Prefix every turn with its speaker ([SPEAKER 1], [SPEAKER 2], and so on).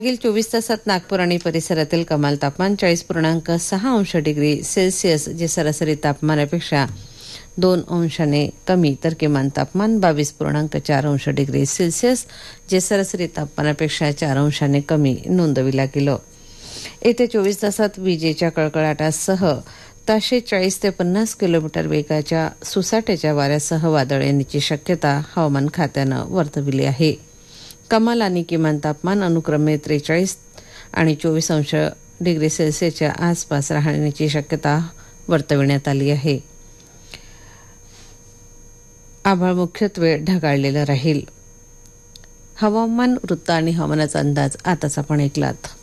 [SPEAKER 1] मागील 24 तासात नागपूर आणि परिसरातील कमाल तापमान 40.6 अंश डिग्री सेल्सिअस जे सरासरी तापमानापेक्षा 2 अंशाने कमी तर किमान तापमान 22.4 अंश डिग्री सेल्सिअस जे सरासरी तापमानापेक्षा 4 अंशाने कमी नोंदविला गेलं. येत्या 24 तासात विजेच्या कडकडाटासह ताशे 40 ते 50 किलोमीटर वेगाच्या सुसाट्याच्या वाऱ्यासह वादळ येण्याची शक्यता हवामान खात्यानं वर्तविली आहे. कमाल आणि किमान तापमान अनुक्रमे 43 आणि 24 अंश डिग्री सेल्सिअसच्या आसपास राहण्याची शक्यता वर्तविण्यात आली आहे. आभाळ मुख्यत्वे ढगाळलेलं राहील. हवामान वृत्त आणि हवामानाचा अंदाज आताच आपण ऐकलात.